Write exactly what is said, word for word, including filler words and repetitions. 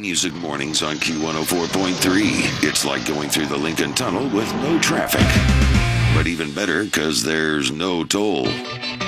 Music Mornings on Q one oh four point three. It's like going through the Lincoln Tunnel with no traffic. But even better, because there's no toll.